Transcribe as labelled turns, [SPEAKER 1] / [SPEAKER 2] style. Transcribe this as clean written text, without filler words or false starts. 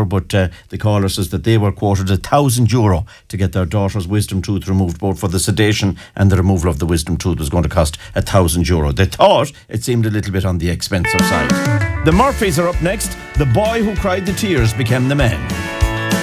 [SPEAKER 1] but the caller says that they were quoted €1,000 to get their daughter's wisdom tooth removed, both for the sedation and the removal of the wisdom tooth was going to cost €1,000. They thought it seemed a little bit on the expensive side. The Murphys are up next. The boy who cried the tears became the man.